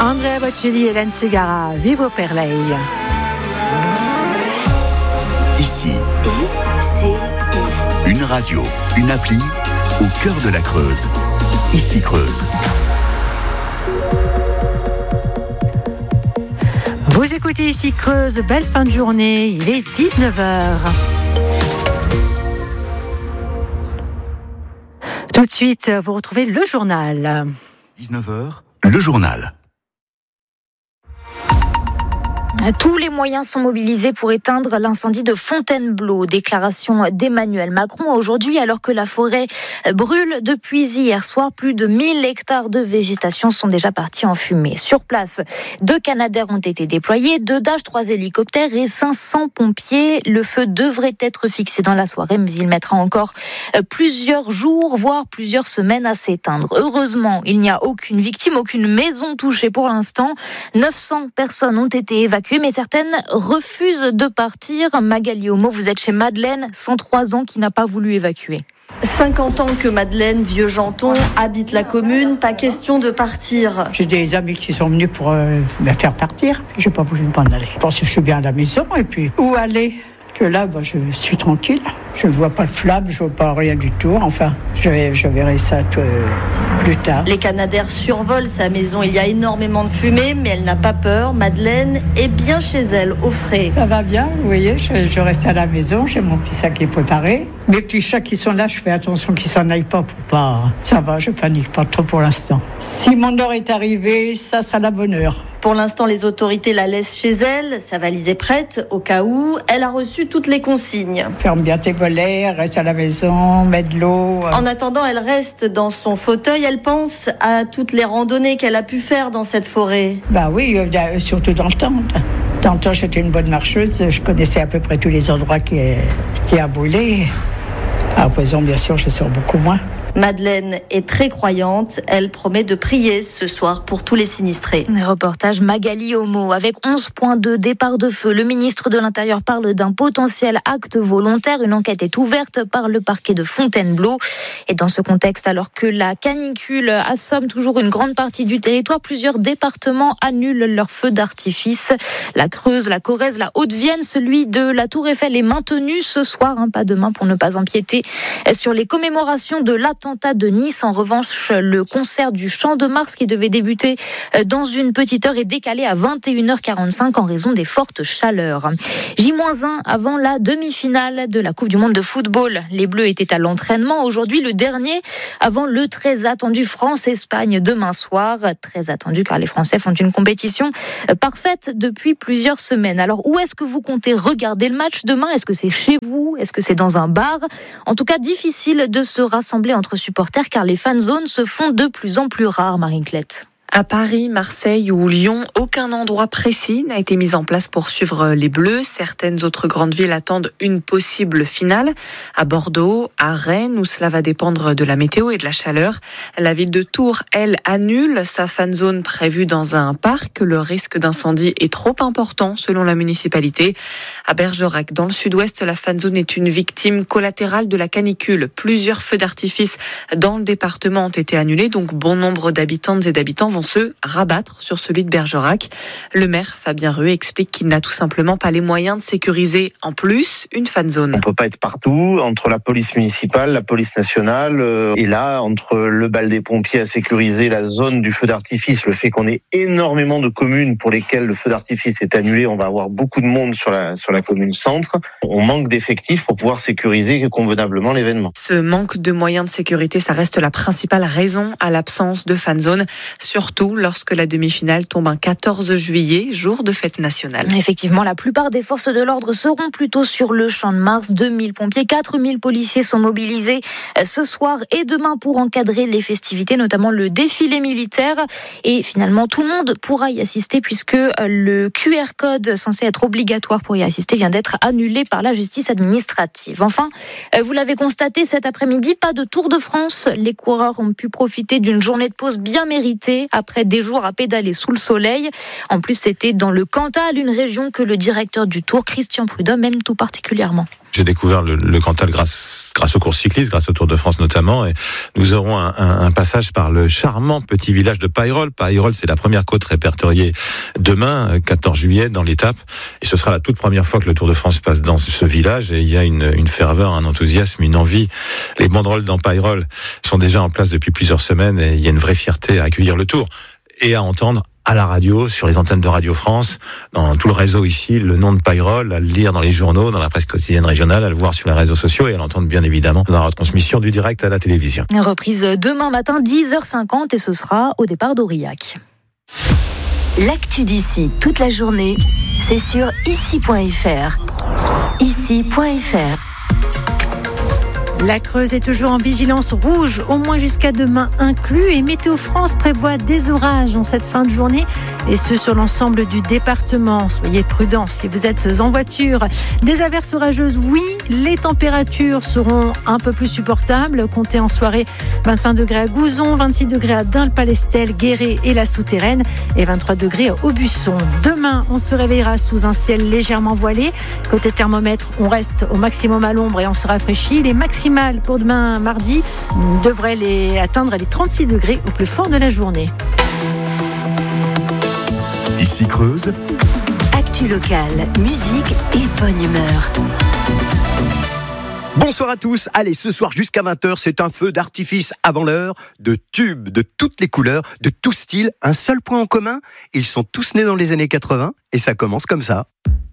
Andrea Bocelli et Hélène Ségara, Vivo per lei. Ici, une radio, une appli au cœur de la Creuse. Ici Creuse. Vous écoutez Ici Creuse, belle fin de journée, il est 19h. Tout de suite, vous retrouvez le journal. 19h, le journal. Tous les moyens sont mobilisés pour éteindre l'incendie de Fontainebleau. Déclaration d'Emmanuel Macron aujourd'hui, alors que la forêt brûle depuis hier soir. Plus de 1000 hectares de végétation sont déjà partis en fumée. Sur place, 2 Canadair ont été déployés, 2 Dash, 3 hélicoptères et 500 pompiers. Le feu devrait être fixé dans la soirée, mais il mettra encore plusieurs jours, voire plusieurs semaines à s'éteindre. Heureusement, il n'y a aucune victime, aucune maison touchée pour l'instant. 900 personnes ont été évacuées, mais certaines refusent de partir. Magali Homo, vous êtes chez Madeleine, 103 ans, qui n'a pas voulu évacuer. 50 ans que Madeleine Vieux-Janton habite la commune, pas question de partir. J'ai des amis qui sont venus pour me faire partir. J'ai pas voulu m'en aller. Je pense que je suis bien à la maison et puis où aller ? Que là, je suis tranquille. Je ne vois pas de flamme, je ne vois pas rien du tout. Enfin, je verrai ça plus tard. Les Canadair survolent sa maison. Il y a énormément de fumée, mais elle n'a pas peur. Madeleine est bien chez elle, au frais. Ça va bien, vous voyez, je reste à la maison. J'ai mon petit sac qui est préparé. Mes petits chats qui sont là, je fais attention qu'ils s'en aillent pas pour pas... Ça va, je panique pas trop pour l'instant. Si mon heure est arrivée, ça sera la bonne heure. Pour l'instant, les autorités la laissent chez elle. Sa valise est prête, au cas où. Elle a reçu toutes les consignes. Ferme bien tes volets, reste à la maison, mets de l'eau. En attendant, elle reste dans son fauteuil. Elle pense à toutes les randonnées qu'elle a pu faire dans cette forêt. Bah oui, surtout dans le temps. Dans le temps, j'étais une bonne marcheuse. Je connaissais à peu près tous les endroits qui a brûlé. À présent, bien sûr, je sors beaucoup moins. Madeleine est très croyante. Elle promet de prier ce soir pour tous les sinistrés. Reportage Magali Homo. Avec 11 points de départ de feu, le ministre de l'Intérieur parle d'un potentiel acte volontaire. Une enquête est ouverte par le parquet de Fontainebleau. Et dans ce contexte, alors que la canicule assomme toujours une grande partie du territoire, plusieurs départements annulent leurs feux d'artifice. La Creuse, la Corrèze, la Haute-Vienne, celui de la Tour Eiffel est maintenu ce soir, pas demain, pour ne pas empiéter sur les commémorations de l'attentat de Nice. En revanche, le concert du Champ de Mars qui devait débuter dans une petite heure est décalé à 21h45 en raison des fortes chaleurs. J-1 avant la demi-finale de la Coupe du Monde de football. Les Bleus étaient à l'entraînement aujourd'hui, le dernier avant le très attendu France-Espagne demain soir. Très attendu car les Français font une compétition parfaite depuis plusieurs semaines. Alors où est-ce que vous comptez regarder le match demain ? Est-ce que c'est chez vous ? Est-ce que c'est dans un bar ? En tout cas, difficile de se rassembler entre supporters car les fan zones se font de plus en plus rares, Marie-Claire. À Paris, Marseille ou Lyon, aucun endroit précis n'a été mis en place pour suivre les Bleus. Certaines autres grandes villes attendent une possible finale. À Bordeaux, à Rennes, où cela va dépendre de la météo et de la chaleur. La ville de Tours, elle, annule sa fan zone prévue dans un parc. Le risque d'incendie est trop important, selon la municipalité. À Bergerac, dans le sud-ouest, la fan zone est une victime collatérale de la canicule. Plusieurs feux d'artifice dans le département ont été annulés, donc bon nombre d'habitantes et d'habitants vont se rabattre sur celui de Bergerac. Le maire, Fabien Ruet, explique qu'il n'a tout simplement pas les moyens de sécuriser en plus une fan zone. On ne peut pas être partout, entre la police municipale, la police nationale, et là, entre le bal des pompiers à sécuriser la zone du feu d'artifice, le fait qu'on ait énormément de communes pour lesquelles le feu d'artifice est annulé, on va avoir beaucoup de monde sur la commune centre. On manque d'effectifs pour pouvoir sécuriser convenablement l'événement. Ce manque de moyens de sécurité, ça reste la principale raison à l'absence de fan zone, surtout lorsque la demi-finale tombe un 14 juillet, jour de fête nationale. Effectivement, la plupart des forces de l'ordre seront plutôt sur le Champ de Mars. 2000 pompiers, 4000 policiers sont mobilisés ce soir et demain pour encadrer les festivités, notamment le défilé militaire. Et finalement, tout le monde pourra y assister puisque le QR code censé être obligatoire pour y assister vient d'être annulé par la justice administrative. Enfin, vous l'avez constaté cet après-midi, pas de Tour de France. Les coureurs ont pu profiter d'une journée de pause bien méritée après des jours à pédaler sous le soleil. En plus, c'était dans le Cantal, une région que le directeur du Tour, Christian Prudhomme, aime tout particulièrement. J'ai découvert le Cantal grâce aux courses cyclistes, grâce au Tour de France notamment. Et nous aurons un passage par le charmant petit village de Payrolles. Payrolles, c'est la première côte répertoriée demain, 14 juillet, dans l'étape. Et ce sera la toute première fois que le Tour de France passe dans ce village. Et il y a une ferveur, un enthousiasme, une envie. Les banderoles dans Payrolles sont déjà en place depuis plusieurs semaines. Et il y a une vraie fierté à accueillir le Tour et à entendre à la radio, sur les antennes de Radio France, dans tout le réseau ici, le nom de Payrolles, à le lire dans les journaux, dans la presse quotidienne régionale, à le voir sur les réseaux sociaux et à l'entendre bien évidemment dans la retransmission du direct à la télévision. Reprise demain matin, 10h50 et ce sera au départ d'Aurillac. L'actu d'ici toute la journée, c'est sur ici.fr. Ici.fr. La Creuse est toujours en vigilance rouge, au moins jusqu'à demain inclus. Et Météo France prévoit des orages en cette fin de journée, et ce sur l'ensemble du département. Soyez prudents si vous êtes en voiture. Des averses orageuses, oui. Les températures seront un peu plus supportables. Comptez en soirée 25 degrés à Gouzon, 26 degrés à Dun-le-Palestel, Guéret et la Souterraine, et 23 degrés à Aubusson. Demain, on se réveillera sous un ciel légèrement voilé. Côté thermomètre, on reste au maximum à l'ombre et on se rafraîchit. Les maximales pour demain mardi devraient atteindre les 36 degrés au plus fort de la journée. Ici Creuse. Actu locale, musique et bonne humeur. Bonsoir à tous. Allez, ce soir jusqu'à 20h, c'est un feu d'artifice avant l'heure, de tubes de toutes les couleurs, de tout style. Un seul point en commun, ils sont tous nés dans les années 80 et ça commence comme ça.